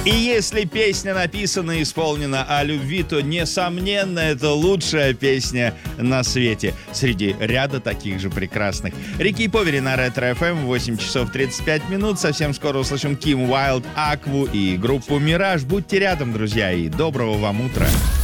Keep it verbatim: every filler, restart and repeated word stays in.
И если песня написана и исполнена о любви, то, несомненно, это лучшая песня на свете. Среди ряда таких же прекрасных. Рики Повери на Ретро-эф эм, восемь часов тридцать пять минут. Совсем скоро услышим Ким Уайлд, Акву и группу «Мираж». Будьте рядом, друзья, и доброго вам утра.